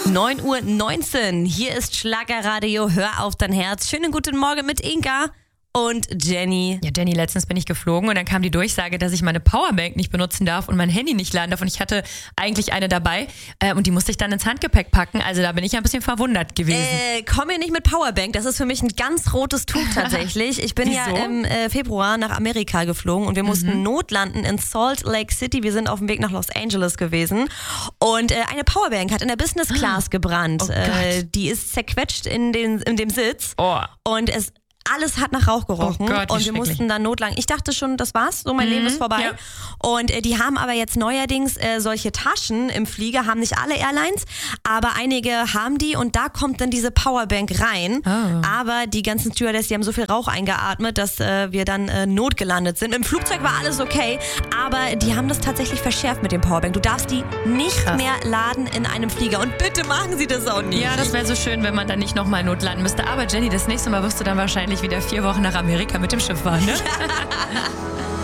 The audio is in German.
9:19 Uhr. Hier ist Schlagerradio. Hör auf dein Herz. Schönen guten Morgen mit Inka und Jenny. Ja, Jenny, letztens bin ich geflogen und dann kam die Durchsage, dass ich meine Powerbank nicht benutzen darf und mein Handy nicht laden darf. Und ich hatte eigentlich eine dabei und die musste ich dann ins Handgepäck packen. Also da bin ich ein bisschen verwundert gewesen. Komm mir nicht mit Powerbank. Das ist für mich ein ganz rotes Tuch tatsächlich. Ich bin ja im Februar nach Amerika geflogen und wir mussten notlanden in Salt Lake City. Wir sind auf dem Weg nach Los Angeles gewesen. Und eine Powerbank hat in der Business Class gebrannt. Die ist zerquetscht in dem Sitz. Oh. Und alles hat nach Rauch gerochen. Oh Gott, und wir mussten dann notlangen. Ich dachte schon, das war's, so mein Leben ist vorbei. Ja. Und die haben aber jetzt neuerdings solche Taschen im Flieger, haben nicht alle Airlines, aber einige haben die und da kommt dann diese Powerbank rein. Oh. Aber die ganzen Stewardess, die haben so viel Rauch eingeatmet, dass wir dann notgelandet sind. Im Flugzeug war alles okay, aber die haben das tatsächlich verschärft mit dem Powerbank. Du darfst die nicht mehr laden in einem Flieger und bitte machen sie das auch nicht. Ja, das wäre so schön, wenn man dann nicht nochmal notlanden müsste. Aber Jenny, das nächste Mal wirst du dann wahrscheinlich wieder 4 Wochen nach Amerika mit dem Schiff fahren, ne?